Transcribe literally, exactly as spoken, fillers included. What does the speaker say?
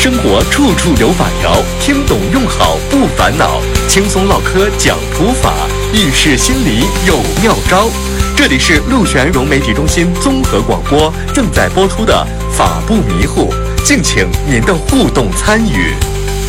生活处处有法条，听懂用好不烦恼。轻松唠嗑讲普法，遇事心理有妙招。这里是陆璇融媒体中心综合广播正在播出的《法不迷糊》，敬请您的互动参与。